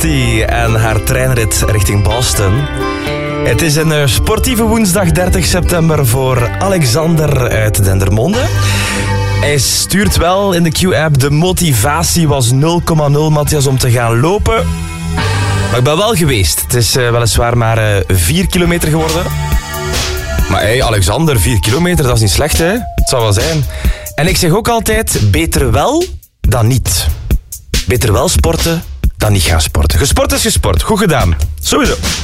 Christie en haar treinrit richting Boston. Het is een sportieve woensdag 30 september voor Alexander uit Dendermonde. Hij stuurt wel in de Q-app, de motivatie was 0,0, Matthias, om te gaan lopen. Maar ik ben wel geweest. Het is weliswaar maar 4 kilometer geworden. Maar hey, Alexander, 4 kilometer, dat is niet slecht, hè? Het zal wel zijn. En ik zeg ook altijd, beter wel dan niet. Beter wel sporten dan niet gaan sporten. Gesport is gesport. Goed gedaan. Sowieso.